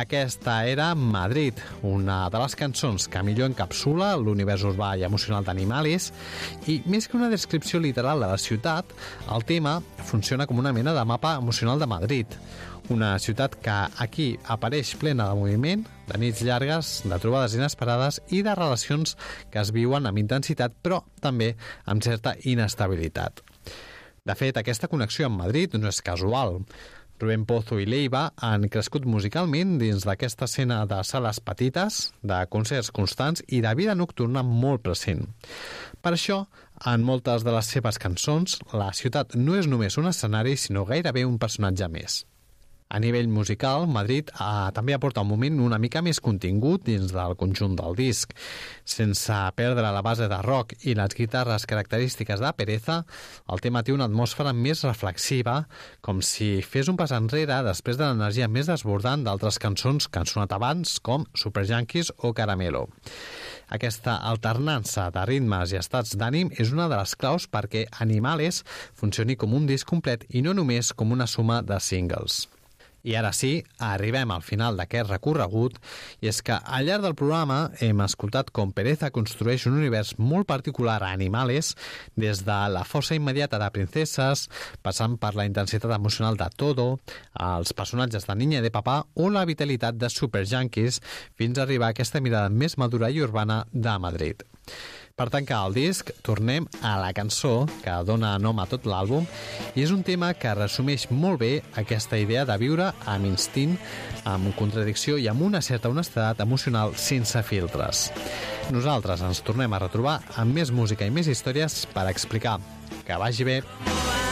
Aquesta era Madrid, una de les cançons que millor encapsula l'univers urbà i emocional d'Animalis, i més que una descripció literal de la ciutat, el tema funciona com una mena de mapa emocional de Madrid, una ciutat que aquí apareix plena de moviment, de nits llargues, de trobades inesperades i de relacions que es viuen amb intensitat, però també amb certa inestabilitat. De fet, aquesta connexió amb Madrid no és casual. Rubén Pozo i Leiva han crescut musicalment dins d'aquesta escena de sales petites, de concerts constants i de vida nocturna molt present. Per això, en moltes de les seves cançons, la ciutat no és només un escenari, sinó gairebé un personatge més. A nivell musical, Madrid també aporta un moment una mica més contingut dins del conjunt del disc. Sense perdre la base de rock i les guitarres característiques de Pereza, el tema té una atmosfera més reflexiva, com si fes un pas enrere després de l'energia més desbordant d'altres cançons que han sonat abans, com Superjankees o Caramelo. Aquesta alternança de ritmes i estats d'ànim és una de les claus perquè Animales funcioni com un disc complet i no només com una suma de singles. I ara sí, arribem al final d'aquest recorregut, i és que al llarg del programa hem escoltat com Pereza construeix un univers molt particular a Animales, des de la força immediata de Princeses, passant per la intensitat emocional de Todo, els personatges de Niña y de Papá o la vitalitat de Superjankees, fins a arribar a aquesta mirada més madura i urbana de Madrid. Per tancar el disc, tornem a la cançó que dona nom a tot l'àlbum, i és un tema que resumeix molt bé aquesta idea de viure amb instint, amb contradicció i amb una certa honestedat emocional sense filtres. Nosaltres ens tornem a retrobar amb més música i més històries per explicar. Que vagi bé!